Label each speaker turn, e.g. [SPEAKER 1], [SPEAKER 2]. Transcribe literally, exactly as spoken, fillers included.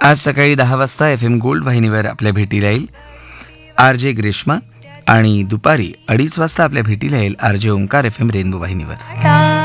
[SPEAKER 1] आज सकाळी दहा वाजता एफ एम गोल्ड वाहिनीवर आपल्या भेटीला येईल आर जे ग्रीष्मा आणि दुपारी अडीच वाजता आपल्या भेटीला येईल R J Omkar F M rainbow वाहिनीवर.